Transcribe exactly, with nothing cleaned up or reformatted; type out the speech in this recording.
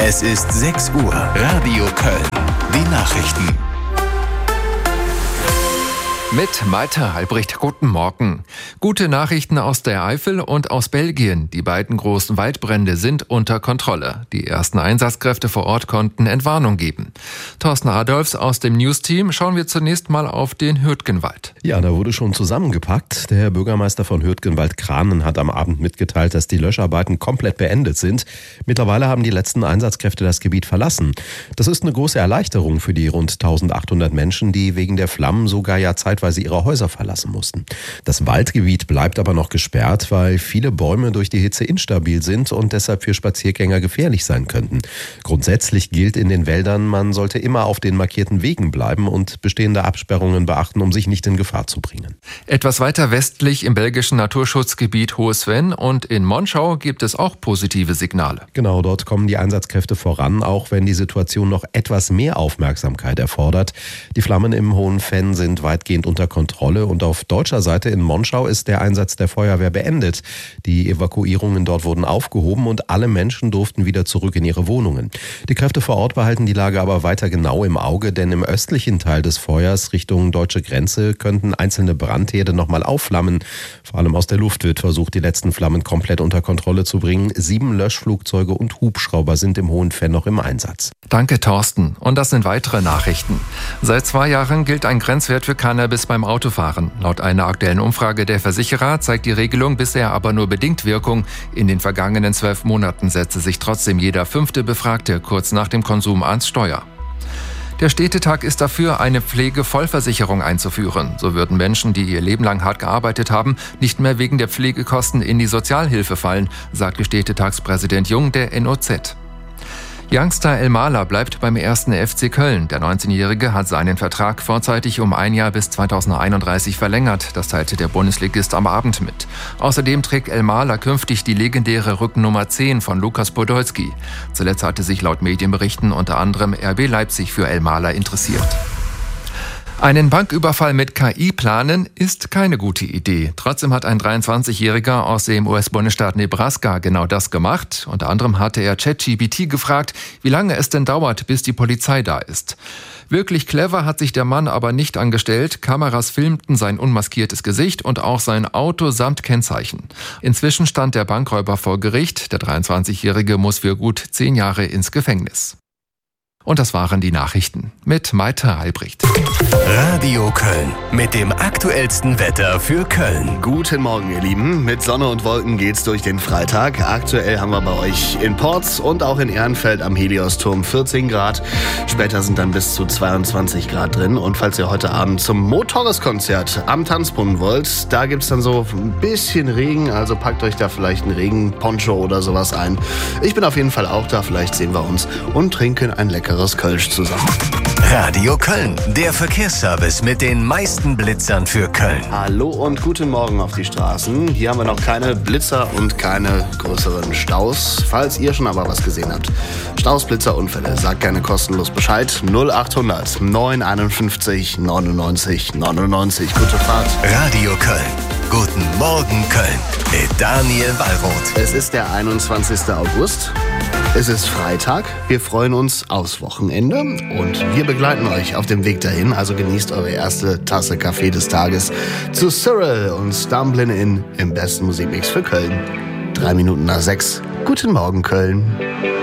Es ist sechs Uhr. Radio Köln. Die Nachrichten. Mit Malte Halbricht, guten Morgen. Gute Nachrichten aus der Eifel und aus Belgien. Die beiden großen Waldbrände sind unter Kontrolle. Die ersten Einsatzkräfte vor Ort konnten Entwarnung geben. Thorsten Adolfs aus dem News-Team. Schauen wir zunächst mal auf den Hürtgenwald. Ja, da wurde schon zusammengepackt. Der Bürgermeister von Hürtgenwald-Kranen hat am Abend mitgeteilt, dass die Löscharbeiten komplett beendet sind. Mittlerweile haben die letzten Einsatzkräfte das Gebiet verlassen. Das ist eine große Erleichterung für die rund eintausendachthundert Menschen, die wegen der Flammen sogar ja zeitweise ihre Häuser verlassen mussten. Das Waldgebiet bleibt aber noch gesperrt, weil viele Bäume durch die Hitze instabil sind und deshalb für Spaziergänger gefährlich sein könnten. Grundsätzlich gilt in den Wäldern, man sollte immer auf den markierten Wegen bleiben und bestehende Absperrungen beachten, um sich nicht in Gefahr zu bringen. Etwas weiter westlich im belgischen Naturschutzgebiet Hohe-Sven und in Monschau gibt es auch positive Signale. Genau, dort kommen die Einsatzkräfte voran, auch wenn die Situation noch etwas mehr Aufmerksamkeit erfordert. Die Flammen im Hohen-Venn sind weitgehend unter Kontrolle und auf deutscher Seite in Monschau ist der Einsatz der Feuerwehr beendet. Die Evakuierungen dort wurden aufgehoben und alle Menschen durften wieder zurück in ihre Wohnungen. Die Kräfte vor Ort behalten die Lage aber weiter genau im Auge, denn im östlichen Teil des Feuers Richtung deutsche Grenze könnten einzelne Brandherde nochmal aufflammen. Vor allem aus der Luft wird versucht, die letzten Flammen komplett unter Kontrolle zu bringen. Sieben Löschflugzeuge und Hubschrauber sind im Hohen-Venn noch im Einsatz. Danke, Thorsten. Und das sind weitere Nachrichten. Seit zwei Jahren gilt ein Grenzwert für Cannabis beim Autofahren. Laut einer aktuellen Umfrage der Versicherer zeigt die Regelung bisher aber nur bedingt Wirkung. In den vergangenen zwölf Monaten setzte sich trotzdem jeder fünfte Befragte kurz nach dem Konsum ans Steuer. Der Städtetag ist dafür, eine Pflegevollversicherung einzuführen. So würden Menschen, die ihr Leben lang hart gearbeitet haben, nicht mehr wegen der Pflegekosten in die Sozialhilfe fallen, sagte Städtetagspräsident Jung der N O Z. Youngster Elmalah bleibt beim ersten F C Köln. Der neunzehnjährige hat seinen Vertrag vorzeitig um ein Jahr bis zweitausendeinunddreißig verlängert. Das teilte der Bundesligist am Abend mit. Außerdem trägt Elmalah künftig die legendäre Rückennummer zehn von Lukas Podolski. Zuletzt hatte sich laut Medienberichten unter anderem R B Leipzig für Elmalah interessiert. Einen Banküberfall mit K I planen ist keine gute Idee. Trotzdem hat ein dreiundzwanzigjähriger aus dem U S-Bundesstaat Nebraska genau das gemacht. Unter anderem hatte er ChatGPT gefragt, wie lange es denn dauert, bis die Polizei da ist. Wirklich clever hat sich der Mann aber nicht angestellt. Kameras filmten sein unmaskiertes Gesicht und auch sein Auto samt Kennzeichen. Inzwischen stand der Bankräuber vor Gericht. Der dreiundzwanzigjährige muss für gut zehn Jahre ins Gefängnis. Und das waren die Nachrichten mit Malte Halbricht. Radio Köln mit dem aktuellsten Wetter für Köln. Guten Morgen, ihr Lieben. Mit Sonne und Wolken geht's durch den Freitag. Aktuell haben wir bei euch in Porz und auch in Ehrenfeld am Heliosturm vierzehn Grad. Später sind dann bis zu zweiundzwanzig Grad drin. Und falls ihr heute Abend zum Mo-Torres-Konzert am Tanzbrunnen wollt, da gibt's dann so ein bisschen Regen. Also packt euch da vielleicht einen Regenponcho oder sowas ein. Ich bin auf jeden Fall auch da. Vielleicht sehen wir uns und trinken ein leckeres Kölsch zusammen. Radio Köln, der Verkehrsservice mit den meisten Blitzern für Köln. Hallo und guten Morgen auf die Straßen. Hier haben wir noch keine Blitzer und keine größeren Staus. Falls ihr schon aber was gesehen habt. Staus, Blitzer, Unfälle, sagt gerne kostenlos Bescheid. null achthundert neun einundfünfzig neunundneunzig neunundneunzig. Gute Fahrt. Radio Köln. Guten Morgen Köln mit Daniel Wallroth. Es ist der einundzwanzigster August. Es ist Freitag. Wir freuen uns aufs Wochenende und wir begleiten euch auf dem Weg dahin. Also genießt eure erste Tasse Kaffee des Tages zu Cyril und Stumblin' In im besten Musikmix für Köln. Drei Minuten nach sechs. Guten Morgen Köln.